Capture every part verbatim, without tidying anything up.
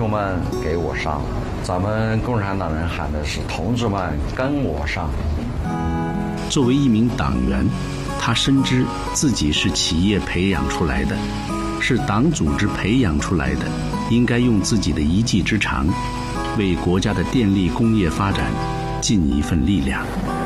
兄们给我上，咱们共产党人喊的是同志们跟我上。 作为一名党员，他深知自己是企业培养出来的，是党组织培养出来的，应该用自己的一技之长，为国家的电力工业发展尽一份力量。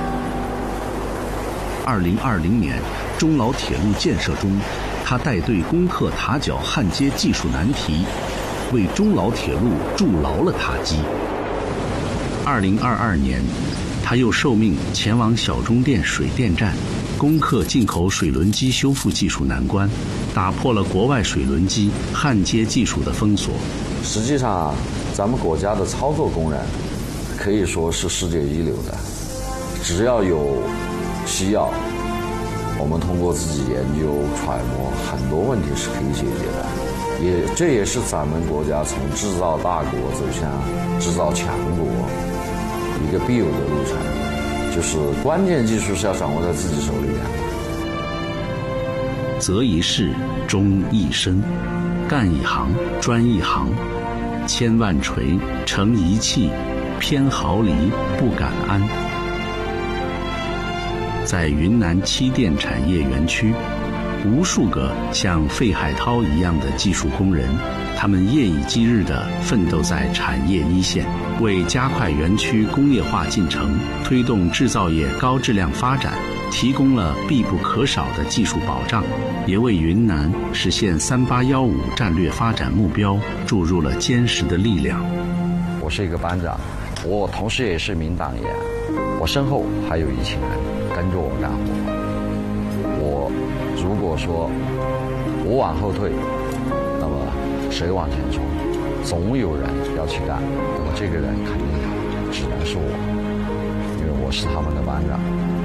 二零二零年，中老铁路建设中，他带队攻克塔角焊接技术难题，为中老铁路筑牢了塔基。二零二二年，他又受命前往小中电水电站，攻克进口水轮机修复技术难关，打破了国外水轮机焊接技术的封锁。 实际上，咱们国家的操作工人可以说是世界一流的，只要有需要，我们通过自己研究揣摩，很多问题是可以解决的。也这也是咱们国家从制造大国走向制造强国一个必有的路程，就是关键技术是要掌握在自己手里的。 择一事，终一身，干一行，专一行，千万锤，成一气，偏毫厘，不敢安。在云南七电产业园区，无数个像费海涛一样的技术工人，他们夜以继日地奋斗在产业一线，为加快园区工业化进程，推动制造业高质量发展提供了必不可少的技术保障，也为云南实现三八一五战略发展目标注入了坚实的力量。 我是一个班长，我同时也是名党员，我身后还有一群人跟着我干活。我如果说我往后退，那么谁往前冲？总有人要去干，那么这个人肯定只能是我，因为我是他们的班长。